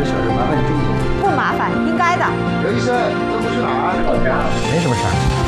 小事，麻烦你注意。 不麻烦，应该的。 刘医生，这不去哪儿？ 老家，没什么事儿。